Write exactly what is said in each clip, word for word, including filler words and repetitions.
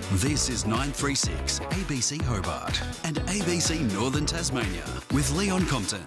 This is nine three six A B C Hobart and A B C Northern Tasmania with Leon Compton.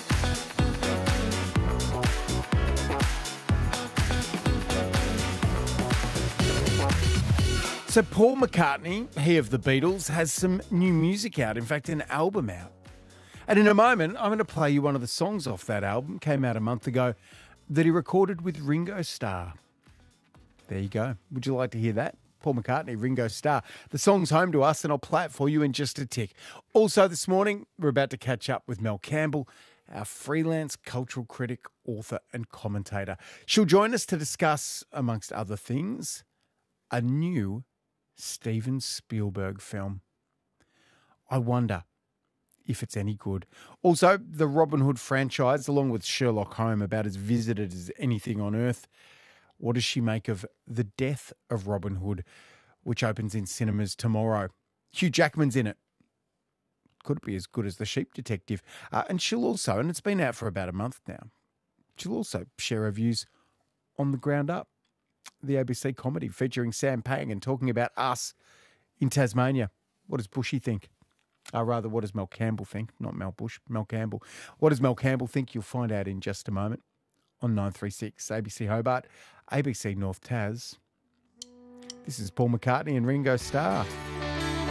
So Paul McCartney, he of the Beatles, has some new music out. In fact, an album out. And in a moment, I'm going to play you one of the songs off that album. Came out a month ago that he recorded with Ringo Starr. There you go. Would you like to hear that? Paul McCartney, Ringo Starr. The song's home to us and I'll play it for you in just a tick. Also this morning, we're about to catch up with Mel Campbell, our freelance cultural critic, author and commentator. She'll join us to discuss, amongst other things, a new Steven Spielberg film. I wonder if it's any good. Also, the Robin Hood franchise, along with Sherlock Holmes, about as visited as anything on earth. What does she make of The Death of Robin Hood, which opens in cinemas tomorrow? Hugh Jackman's in it. Could it be as good as The Sheep Detective? Uh, and she'll also, and it's been out for about a month now, she'll also share her views on The Ground Up, the A B C comedy featuring Sam Pang and talking about us in Tasmania. What does Bushy think? Uh, rather, what does Mel Campbell think? Not Mel Bush, Mel Campbell. What does Mel Campbell think? You'll find out in just a moment on nine three six A B C Hobart, A B C North Tas. This is Paul McCartney and Ringo Starr.